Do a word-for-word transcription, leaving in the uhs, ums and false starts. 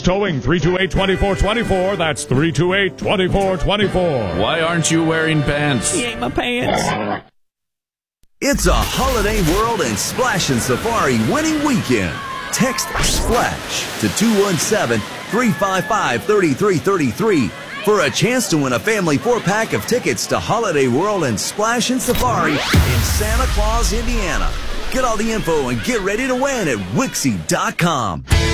Pants Towing, three two eight, two four two four. That's three two eight, two four two four. Why aren't you wearing pants? He ate my pants. It's a Holiday World and Splash and Safari winning weekend. Text SPLASH to two one seven, three five five, three three three three for a chance to win a family four-pack of tickets to Holiday World and Splash and Safari in Santa Claus, Indiana. Get all the info and get ready to win at Wixie dot com.